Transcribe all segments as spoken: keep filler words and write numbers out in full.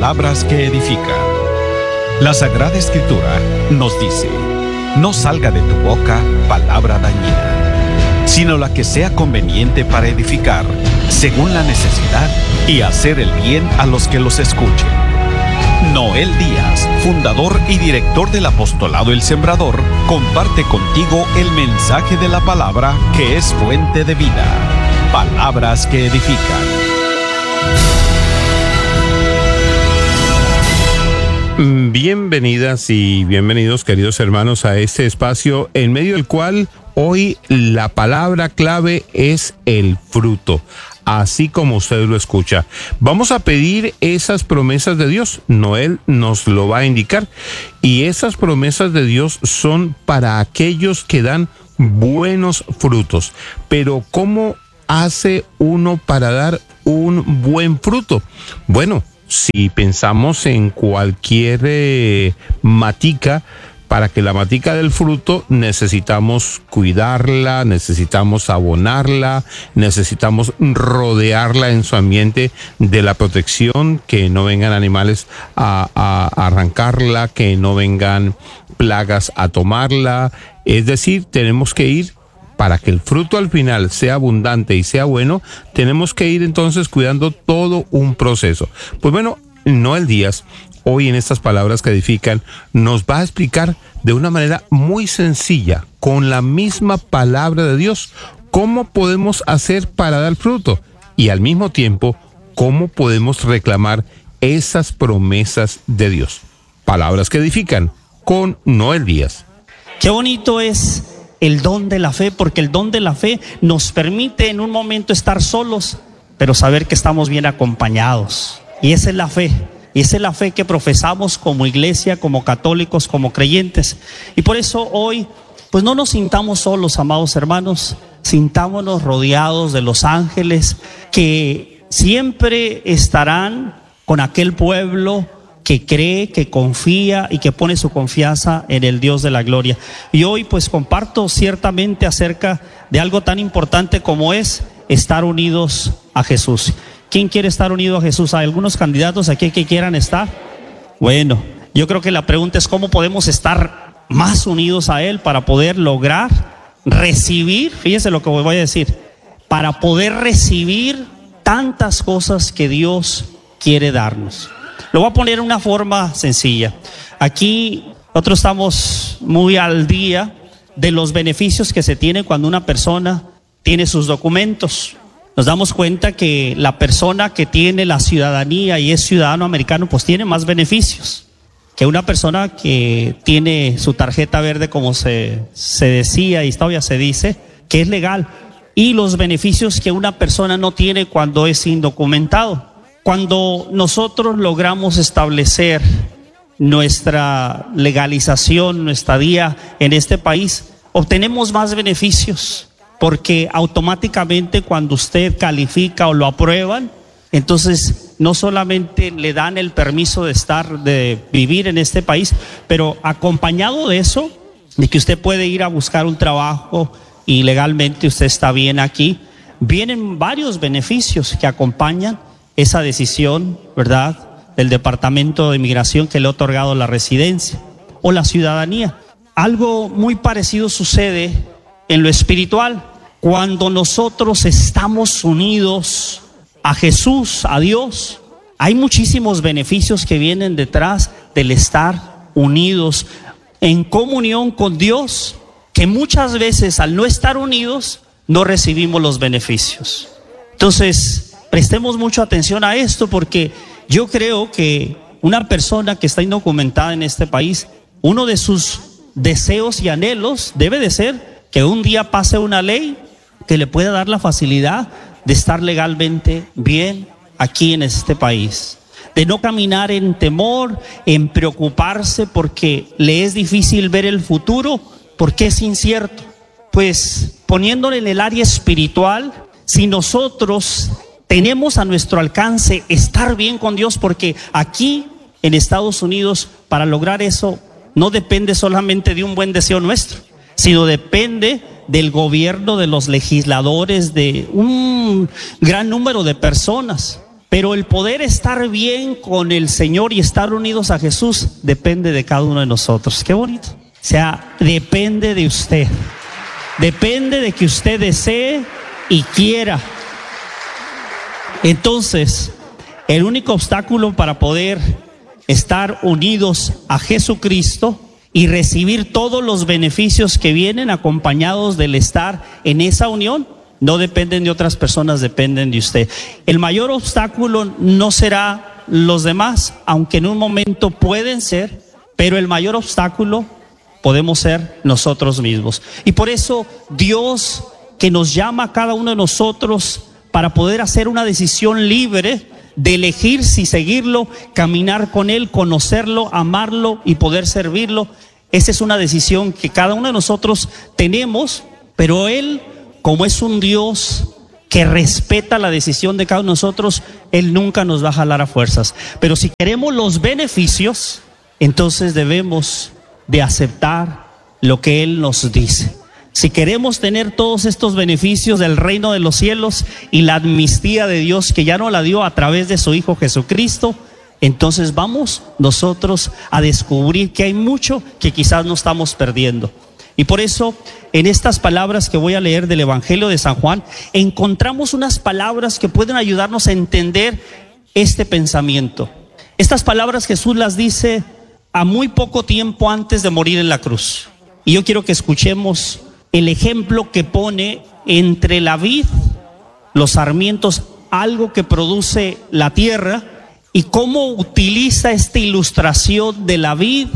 palabras que edifican. La Sagrada Escritura nos dice: no salga de tu boca palabra dañina, sino la que sea conveniente para edificar, según la necesidad, y hacer el bien a los que los escuchen. Noel Díaz, fundador y director del apostolado El Sembrador, comparte contigo el mensaje de la palabra que es fuente de vida. Palabras que edifican. Bienvenidas y bienvenidos, queridos hermanos, a este espacio en medio del cual hoy la palabra clave es el fruto. Así como usted lo escucha. Vamos a pedir esas promesas de Dios. Noel nos lo va a indicar. Y esas promesas de Dios son para aquellos que dan buenos frutos. Pero ¿cómo hace uno para dar un buen fruto? Bueno, si pensamos en cualquier eh, matica, para que la matica del fruto necesitamos cuidarla, necesitamos abonarla, necesitamos rodearla en su ambiente de la protección, que no vengan animales a, a arrancarla, que no vengan plagas a tomarla. Es decir, tenemos que ir, para que el fruto al final sea abundante y sea bueno, tenemos que ir entonces cuidando todo un proceso. Pues bueno, Noel Díaz, hoy en estas palabras que edifican, nos va a explicar de una manera muy sencilla, con la misma palabra de Dios, cómo podemos hacer para dar fruto y al mismo tiempo, cómo podemos reclamar esas promesas de Dios. Palabras que edifican con Noel Díaz. Qué bonito es el don de la fe, porque el don de la fe nos permite en un momento estar solos, pero saber que estamos bien acompañados. Y esa es la fe. Y esa es la fe que profesamos como iglesia, como católicos, como creyentes. Y por eso hoy, pues no nos sintamos solos, amados hermanos. Sintámonos rodeados de los ángeles que siempre estarán con aquel pueblo que cree, que confía y que pone su confianza en el Dios de la gloria. Y hoy pues comparto ciertamente acerca de algo tan importante como es estar unidos a Jesús. ¿Quién quiere estar unido a Jesús? ¿Hay algunos candidatos aquí que quieran estar? Bueno, yo creo que la pregunta es cómo podemos estar más unidos a Él para poder lograr recibir, fíjese lo que voy a decir, para poder recibir tantas cosas que Dios quiere darnos. Lo voy a poner en una forma sencilla. Aquí nosotros estamos muy al día de los beneficios que se tiene cuando una persona tiene sus documentos. Nos damos cuenta que la persona que tiene la ciudadanía y es ciudadano americano, pues tiene más beneficios que una persona que tiene su tarjeta verde, como se, se decía y todavía se dice, que es legal. Y los beneficios que una persona no tiene cuando es indocumentado. Cuando nosotros logramos establecer nuestra legalización, nuestra estadía en este país, obtenemos más beneficios. Porque automáticamente cuando usted califica o lo aprueban, entonces no solamente le dan el permiso de estar, de vivir en este país, pero acompañado de eso, de que usted puede ir a buscar un trabajo y legalmente usted está bien aquí, vienen varios beneficios que acompañan esa decisión, ¿verdad?, del Departamento de Inmigración que le ha otorgado la residencia o la ciudadanía. Algo muy parecido sucede en lo espiritual. Cuando nosotros estamos unidos a Jesús, a Dios, hay muchísimos beneficios que vienen detrás del estar unidos en comunión con Dios, que muchas veces al no estar unidos no recibimos los beneficios. Entonces, prestemos mucha atención a esto, porque yo creo que una persona que está indocumentada en este país, uno de sus deseos y anhelos debe de ser que un día pase una ley que le pueda dar la facilidad de estar legalmente bien aquí en este país, de no caminar en temor, en preocuparse porque le es difícil ver el futuro, porque es incierto. Pues poniéndole en el área espiritual, si nosotros tenemos a nuestro alcance estar bien con Dios, porque aquí en Estados Unidos, para lograr eso, no depende solamente de un buen deseo nuestro, sino depende del gobierno, de los legisladores, de un gran número de personas. Pero el poder estar bien con el Señor y estar unidos a Jesús depende de cada uno de nosotros. Qué bonito. O sea, depende de usted. Depende de que usted desee y quiera. Entonces, el único obstáculo para poder estar unidos a Jesucristo y recibir todos los beneficios que vienen acompañados del estar en esa unión, no dependen de otras personas, dependen de usted. El mayor obstáculo no será los demás, aunque en un momento pueden ser, pero el mayor obstáculo podemos ser nosotros mismos. Y por eso Dios, que nos llama a cada uno de nosotros para poder hacer una decisión libre de elegir si seguirlo, caminar con Él, conocerlo, amarlo y poder servirlo. Esa es una decisión que cada uno de nosotros tenemos, pero Él, como es un Dios que respeta la decisión de cada uno de nosotros, Él nunca nos va a jalar a fuerzas. Pero si queremos los beneficios, entonces debemos de aceptar lo que Él nos dice. Si queremos tener todos estos beneficios del reino de los cielos y la amnistía de Dios que ya nos la dio a través de su Hijo Jesucristo, entonces vamos nosotros a descubrir que hay mucho que quizás no estamos perdiendo. Y por eso, en estas palabras que voy a leer del Evangelio de San Juan, encontramos unas palabras que pueden ayudarnos a entender este pensamiento. Estas palabras Jesús las dice a muy poco tiempo antes de morir en la cruz. Y yo quiero que escuchemos el ejemplo que pone entre la vid, los sarmientos, algo que produce la tierra, y cómo utiliza esta ilustración de la vid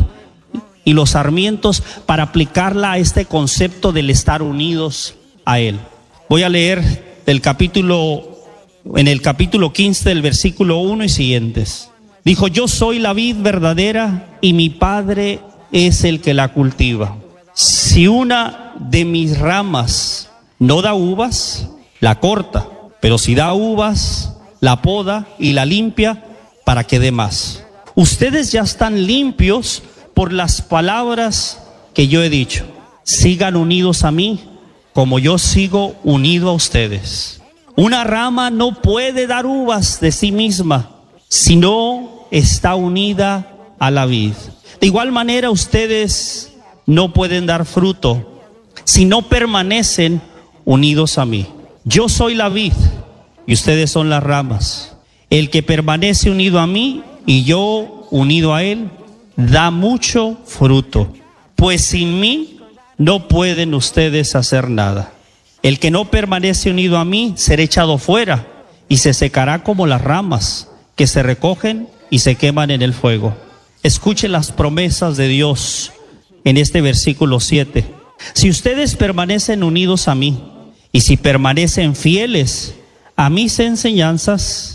y los sarmientos para aplicarla a este concepto del estar unidos a Él. Voy a leer del capítulo, en el capítulo quince del versículo uno y siguientes. Dijo: yo soy la vid verdadera y mi Padre es el que la cultiva. Si una de mis ramas no da uvas, la corta, pero si da uvas, la poda y la limpia para que dé más. Ustedes ya están limpios por las palabras que yo he dicho. Sigan unidos a mí como yo sigo unido a ustedes. Una rama no puede dar uvas de sí misma si no está unida a la vid. De igual manera, ustedes no pueden dar fruto si no permanecen unidos a mí. Yo soy la vid y ustedes son las ramas. El que permanece unido a mí y yo unido a él, da mucho fruto, pues sin mí no pueden ustedes hacer nada. El que no permanece unido a mí será echado fuera y se secará como las ramas que se recogen y se queman en el fuego. Escuchen las promesas de Dios en este versículo siete. Si ustedes permanecen unidos a mí y si permanecen fieles a mis enseñanzas,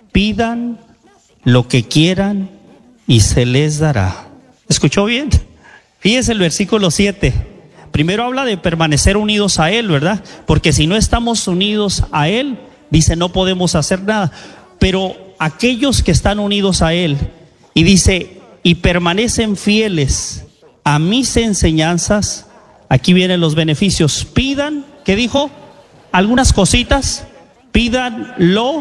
pidan lo que quieran y se les dará. ¿Escuchó bien? Fíjese el versículo siete. Primero habla de permanecer unidos a Él, ¿verdad? Porque si no estamos unidos a Él, dice, no podemos hacer nada. Pero aquellos que están unidos a Él, y dice, y permanecen fieles a mis enseñanzas, aquí vienen los beneficios. Pidan, ¿qué dijo? Algunas cositas, pídanlo.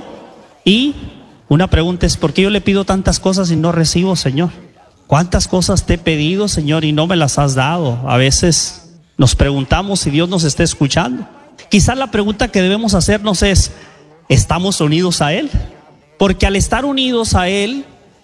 Y una pregunta es, ¿por qué yo le pido tantas cosas y no recibo, Señor? ¿Cuántas cosas te he pedido, Señor, y no me las has dado? A veces nos preguntamos si Dios nos está escuchando. Quizás la pregunta que debemos hacernos es, ¿estamos unidos a Él? Porque al estar unidos a Él,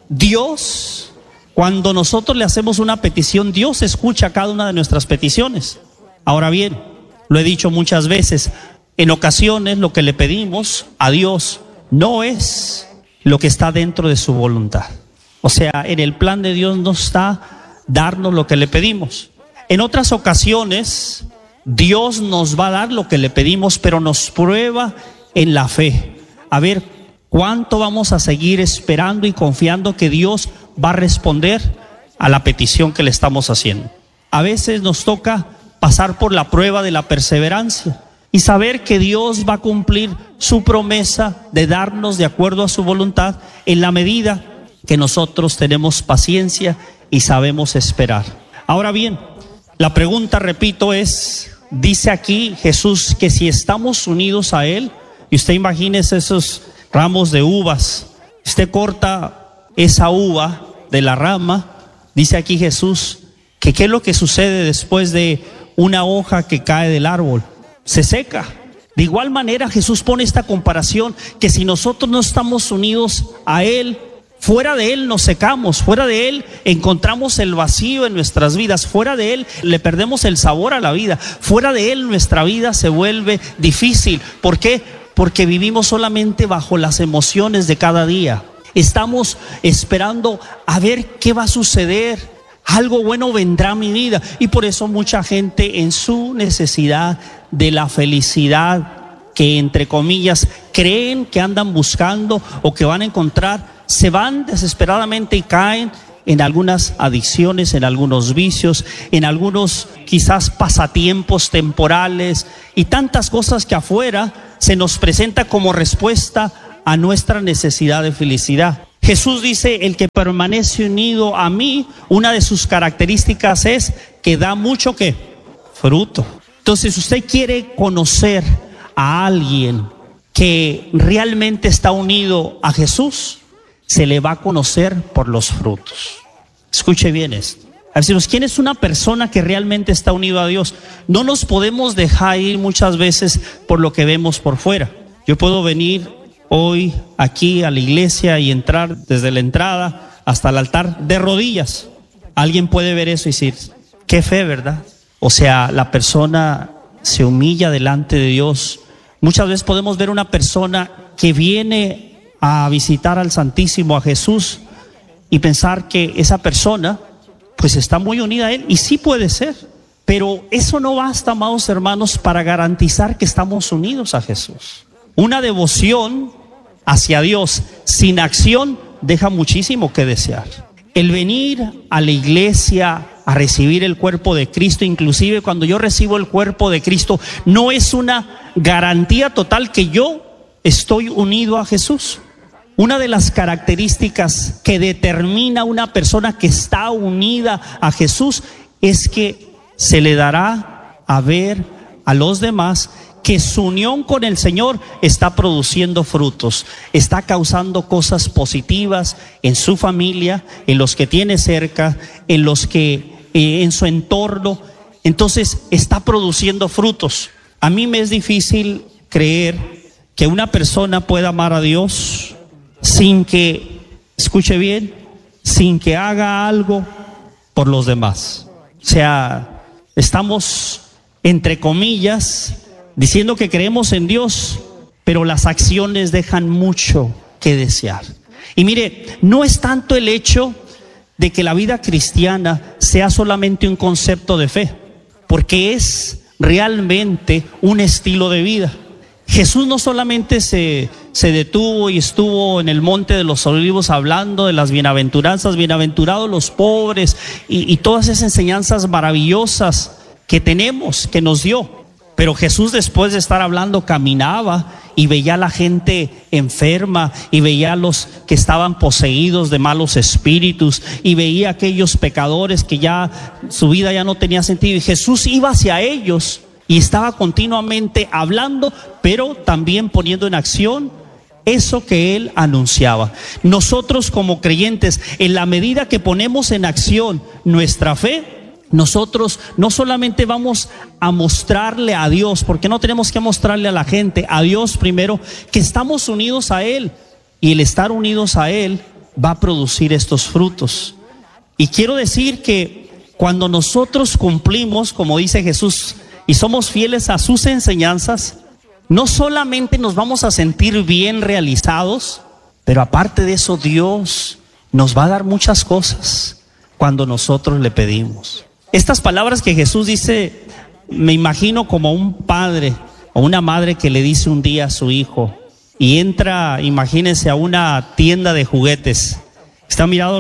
Dios, cuando nosotros le hacemos una petición, Dios escucha cada una de nuestras peticiones. Ahora bien, lo he dicho muchas veces, en ocasiones lo que le pedimos a Dios no es lo que está dentro de su voluntad. O sea, en el plan de Dios no está darnos lo que le pedimos. En otras ocasiones, Dios nos va a dar lo que le pedimos, pero nos prueba en la fe. A ver, ¿cuánto vamos a seguir esperando y confiando que Dios va a responder a la petición que le estamos haciendo? A veces nos toca pasar por la prueba de la perseverancia y saber que Dios va a cumplir su promesa de darnos de acuerdo a su voluntad en la medida que nosotros tenemos paciencia y sabemos esperar. Ahora bien, la pregunta, repito, es, dice aquí Jesús que si estamos unidos a Él, y usted imagínese esos ramos de uvas. Usted corta esa uva de la rama, dice aquí Jesús, que qué es lo que sucede después de una hoja que cae del árbol, se seca. De igual manera Jesús pone esta comparación, que si nosotros no estamos unidos a Él, fuera de Él nos secamos, fuera de Él encontramos el vacío en nuestras vidas, fuera de Él le perdemos el sabor a la vida, fuera de Él nuestra vida se vuelve difícil. ¿Por qué? Porque vivimos solamente bajo las emociones de cada día. Estamos esperando a ver qué va a suceder, algo bueno vendrá a mi vida, y por eso mucha gente en su necesidad de la felicidad que entre comillas creen que andan buscando o que van a encontrar, se van desesperadamente y caen en algunas adicciones, en algunos vicios, en algunos quizás pasatiempos temporales y tantas cosas que afuera se nos presenta como respuesta a nuestra necesidad de felicidad. Jesús dice, el que permanece unido a mí, una de sus características es que da mucho ¿qué? Fruto. Entonces, si usted quiere conocer a alguien que realmente está unido a Jesús, se le va a conocer por los frutos. Escuche bien esto. A ver, ¿quién es una persona que realmente está unido a Dios? No nos podemos dejar ir muchas veces por lo que vemos por fuera. Yo puedo venir hoy aquí a la iglesia y entrar desde la entrada hasta el altar de rodillas. Alguien puede ver eso y decir, qué fe, ¿verdad? O sea, la persona se humilla delante de Dios. Muchas veces podemos ver una persona que viene a visitar al Santísimo, a Jesús, y pensar que esa persona pues está muy unida a Él, y sí puede ser, pero eso no basta, amados hermanos, para garantizar que estamos unidos a Jesús. Una devoción hacia Dios sin acción deja muchísimo que desear. El venir a la iglesia a recibir el cuerpo de Cristo, inclusive cuando yo recibo el cuerpo de Cristo, no es una garantía total que yo estoy unido a Jesús. Una de las características que determina a una persona que está unida a Jesús es que se le dará a ver a los demás que su unión con el Señor está produciendo frutos, está causando cosas positivas en su familia, en los que tiene cerca, en los que eh, en su entorno. Entonces está produciendo frutos. A mí me es difícil creer que una persona pueda amar a Dios sin que, escuche bien, sin que haga algo por los demás. O sea, estamos entre comillas diciendo que creemos en Dios, pero las acciones dejan mucho que desear. Y mire, no es tanto el hecho de que la vida cristiana sea solamente un concepto de fe, porque es realmente un estilo de vida. Jesús no solamente se, se detuvo y estuvo en el monte de los olivos hablando de las bienaventuranzas, bienaventurados los pobres y, y todas esas enseñanzas maravillosas que tenemos, que nos dio. Pero Jesús, después de estar hablando, caminaba y veía a la gente enferma, y veía a los que estaban poseídos de malos espíritus, y veía a aquellos pecadores que ya su vida ya no tenía sentido, y Jesús iba hacia ellos y estaba continuamente hablando, pero también poniendo en acción eso que Él anunciaba. Nosotros como creyentes, en la medida que ponemos en acción nuestra fe, nosotros no solamente vamos a mostrarle a Dios, porque no tenemos que mostrarle a la gente, a Dios primero, que estamos unidos a Él, y el estar unidos a Él va a producir estos frutos. Y quiero decir que cuando nosotros cumplimos, como dice Jesús, y somos fieles a sus enseñanzas, no solamente nos vamos a sentir bien realizados, pero aparte de eso, Dios nos va a dar muchas cosas cuando nosotros le pedimos. Estas palabras que Jesús dice, me imagino como un padre o una madre que le dice un día a su hijo, y entra, imagínense, a una tienda de juguetes. ¿Está mirado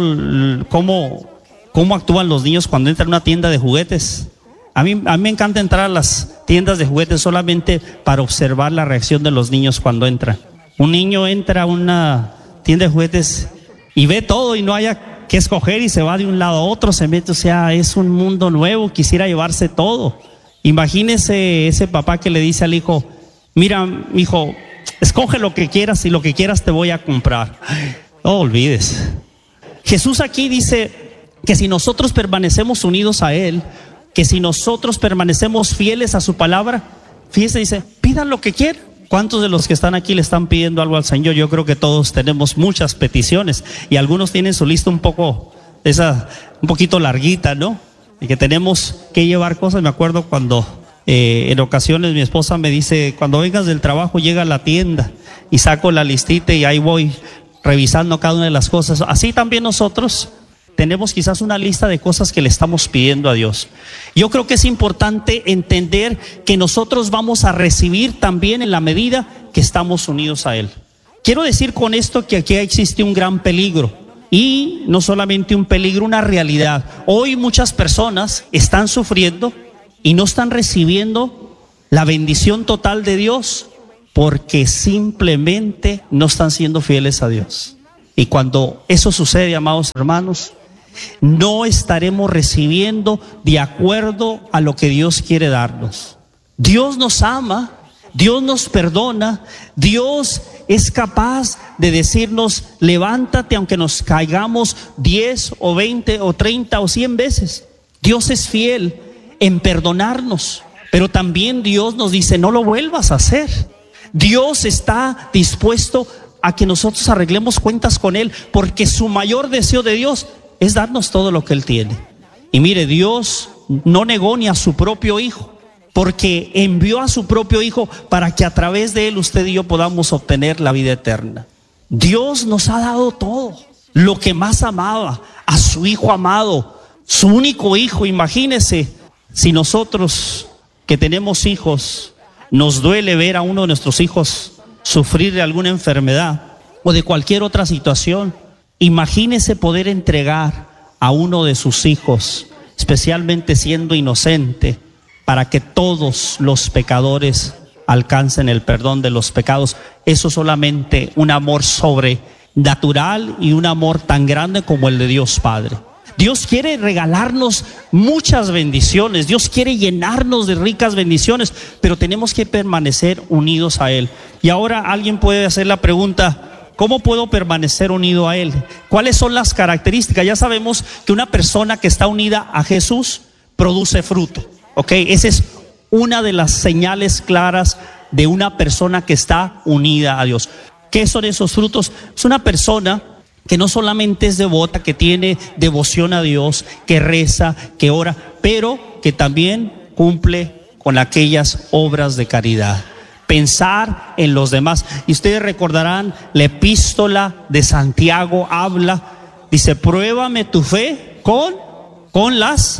cómo, cómo actúan los niños cuando entran a una tienda de juguetes? A mí, a mí me encanta entrar a las tiendas de juguetes solamente para observar la reacción de los niños cuando entran. Un niño entra a una tienda de juguetes y ve todo y no haya que escoger, y se va de un lado a otro, se mete, o sea, es un mundo nuevo, quisiera llevarse todo. Imagínese ese papá que le dice al hijo, mira, hijo, escoge lo que quieras y lo que quieras te voy a comprar. No olvides. Jesús aquí dice que si nosotros permanecemos unidos a Él, que si nosotros permanecemos fieles a su palabra, fíjese, dice, pidan lo que quieran. ¿Cuántos de los que están aquí le están pidiendo algo al Señor? Yo creo que todos tenemos muchas peticiones y algunos tienen su lista un poco, esa, un poquito larguita, ¿no? Y que tenemos que llevar cosas. Me acuerdo cuando eh, en ocasiones mi esposa me dice, cuando vengas del trabajo llega a la tienda y saco la listita y ahí voy revisando cada una de las cosas. Así también nosotros tenemos quizás una lista de cosas que le estamos pidiendo a Dios. Yo creo que es importante entender que nosotros vamos a recibir también en la medida que estamos unidos a Él. Quiero decir con esto que aquí existe un gran peligro. Y no solamente un peligro, una realidad. Hoy muchas personas están sufriendo y no están recibiendo la bendición total de Dios porque simplemente no están siendo fieles a Dios. Y cuando eso sucede, amados hermanos, no estaremos recibiendo de acuerdo a lo que Dios quiere darnos. Dios nos ama, Dios nos perdona, Dios es capaz de decirnos, levántate aunque nos caigamos diez o veinte o treinta o cien veces. Dios es fiel en perdonarnos, pero también Dios nos dice, no lo vuelvas a hacer. Dios está dispuesto a que nosotros arreglemos cuentas con Él, porque su mayor deseo de Dios es darnos todo lo que Él tiene. Y mire, Dios no negó ni a su propio Hijo, porque envió a su propio Hijo para que a través de Él usted y yo podamos obtener la vida eterna. Dios nos ha dado todo, lo que más amaba, a su Hijo amado, su único Hijo. Imagínese si nosotros que tenemos hijos, nos duele ver a uno de nuestros hijos sufrir de alguna enfermedad o de cualquier otra situación. Imagínese poder entregar a uno de sus hijos, especialmente siendo inocente, para que todos los pecadores alcancen el perdón de los pecados. Eso solamente un amor sobrenatural y un amor tan grande como el de Dios Padre. Dios quiere regalarnos muchas bendiciones, Dios quiere llenarnos de ricas bendiciones, pero tenemos que permanecer unidos a Él. Y ahora alguien puede hacer la pregunta, ¿cómo puedo permanecer unido a Él? ¿Cuáles son las características? Ya sabemos que una persona que está unida a Jesús produce fruto. Ok, esa es una de las señales claras de una persona que está unida a Dios. ¿Qué son esos frutos? Es una persona que no solamente es devota, que tiene devoción a Dios, que reza, que ora, pero que también cumple con aquellas obras de caridad. Pensar en los demás. Y ustedes recordarán, la epístola de Santiago habla, dice, pruébame tu fe con, con las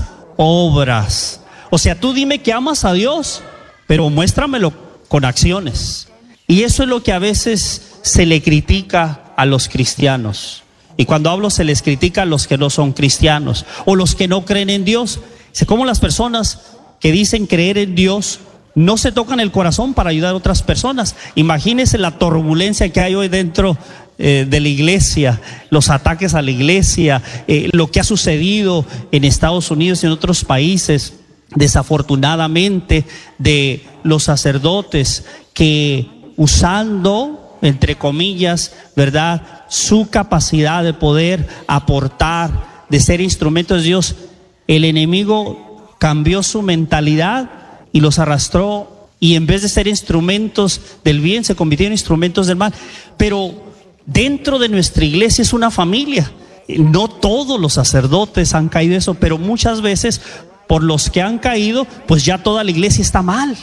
obras. O sea, tú dime que amas a Dios, pero muéstramelo con acciones. Y eso es lo que a veces se le critica a los cristianos. Y cuando hablo se les critica a los que no son cristianos o los que no creen en Dios. Dice, ¿cómo las personas que dicen creer en Dios no se tocan el corazón para ayudar a otras personas? Imagínense la turbulencia que hay hoy dentro eh, de la iglesia, los ataques a la iglesia, eh, lo que ha sucedido en Estados Unidos y en otros países, desafortunadamente, de los sacerdotes que usando, entre comillas, ¿verdad?, su capacidad de poder aportar, de ser instrumentos de Dios, el enemigo cambió su mentalidad y los arrastró, y en vez de ser instrumentos del bien, se convirtieron en instrumentos del mal. Pero dentro de nuestra iglesia es una familia. No todos los sacerdotes han caído eso, pero muchas veces por los que han caído, pues ya toda la iglesia está mal.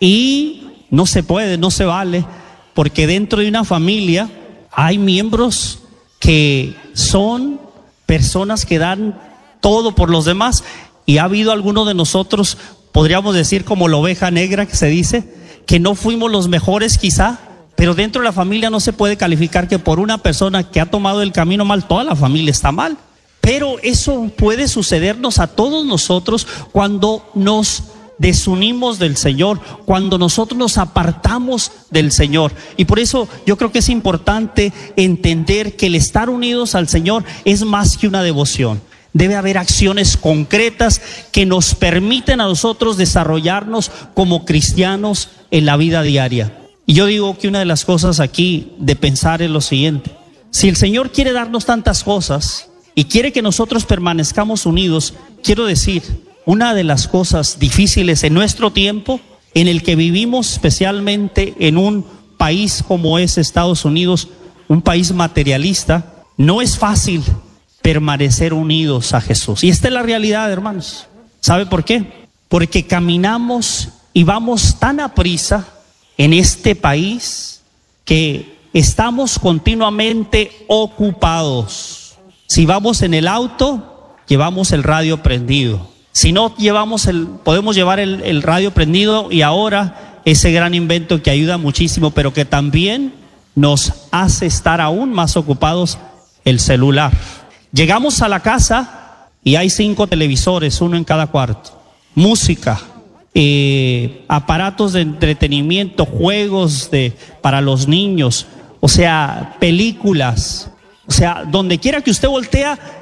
Y no se puede, no se vale, porque dentro de una familia hay miembros que son personas que dan todo por los demás. Y ha habido algunos de nosotros, podríamos decir como la oveja negra que se dice, que no fuimos los mejores quizá, pero dentro de la familia no se puede calificar que por una persona que ha tomado el camino mal, toda la familia está mal. Pero eso puede sucedernos a todos nosotros cuando nos desunimos del Señor, cuando nosotros nos apartamos del Señor. Y por eso yo creo que es importante entender que el estar unidos al Señor es más que una devoción. Debe haber acciones concretas que nos permiten a nosotros desarrollarnos como cristianos en la vida diaria. Y yo digo que una de las cosas aquí de pensar es lo siguiente: si el Señor quiere darnos tantas cosas y quiere que nosotros permanezcamos unidos, quiero decir, una de las cosas difíciles en nuestro tiempo, en el que vivimos, especialmente en un país como es Estados Unidos, un país materialista, no es fácil permanecer unidos a Jesús. Y esta es la realidad, hermanos. ¿Sabe por qué? Porque caminamos y vamos tan aprisa en este país que estamos continuamente ocupados. Si vamos en el auto, llevamos el radio prendido. Si no llevamos el, podemos llevar el, el radio prendido, y ahora ese gran invento que ayuda muchísimo, pero que también nos hace estar aún más ocupados, el celular. Llegamos a la casa y hay cinco televisores, uno en cada cuarto, música, eh, aparatos de entretenimiento, juegos de, para los niños, o sea, películas. O sea, donde quiera que usted voltea,